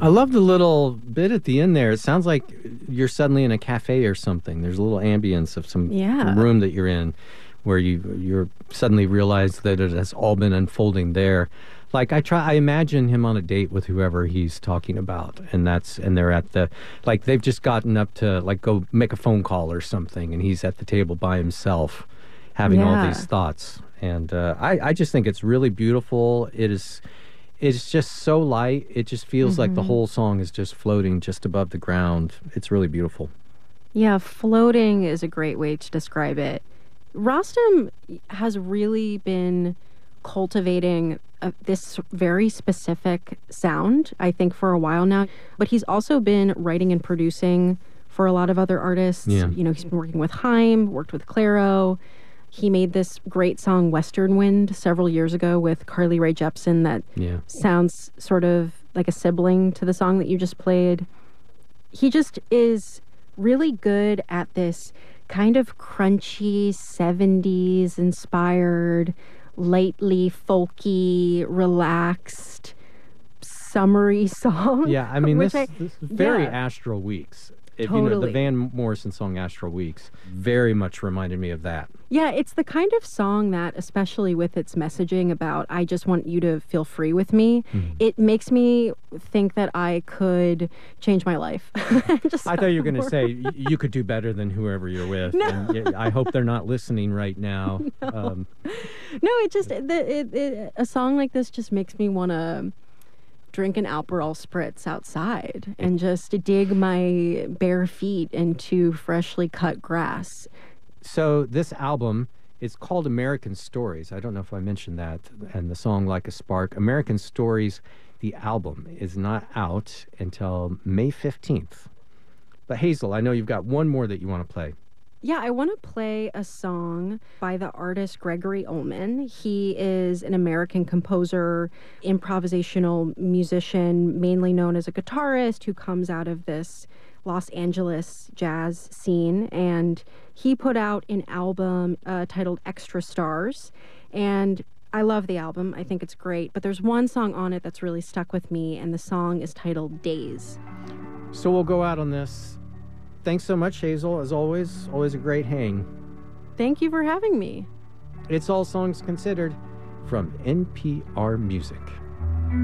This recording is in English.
I love the little bit at the end there. It sounds like you're suddenly in a cafe or something. There's a little ambience of some Yeah. room that you're in where you're suddenly realize that it has all been unfolding there. Like I imagine him on a date with whoever he's talking about, and they're at the, like they've just gotten up to like go make a phone call or something, and he's at the table by himself having all Yeah. these thoughts. And I just think it's really beautiful. It's just so light. It just feels like the Hmm. whole song is just floating just above the ground. It's really beautiful. Yeah, floating is a great way to describe it. Rostam has really been cultivating this very specific sound, I think, for a while now. But he's also been writing and producing for a lot of other artists. Yeah. You know, he's been working with Haim, worked with Clairo. He made this great song, Western Wind, several years ago with Carly Rae Jepsen that Yeah. sounds sort of like a sibling to the song that you just played. He just is really good at this kind of crunchy 70s inspired, lightly folky, relaxed, summery song. Yeah, I mean, which this is very yeah. Astral Weeks. If, you know, the Totally. Van Morrison song Astral Weeks very much reminded me of that. Yeah, it's the kind of song that, especially with its messaging about, I just want you to feel free with me, it makes me think that I could change my life. Just I thought you were going to say you could do better than whoever you're with. No. And I hope they're not listening right now. No, it just, a song like this just makes me want to drink an Alperol spritz outside and just dig my bare feet into freshly cut grass. So this album is called American Stories. I don't know if I mentioned that. And the song Like a Spark. American Stories, the album, is not out until May 15th. But Hazel, I know you've got one more that you want to play. Yeah, I want to play a song by the artist Gregory Ullman. He is an American composer, improvisational musician, mainly known as a guitarist who comes out of this Los Angeles jazz scene. And he put out an album titled Extra Stars. And I love the album. I think it's great. But there's one song on it that's really stuck with me, and the song is titled Days. So we'll go out on this. Thanks so much, Hazel. As always a great hang. Thank you for having me. It's All Songs Considered from NPR Music.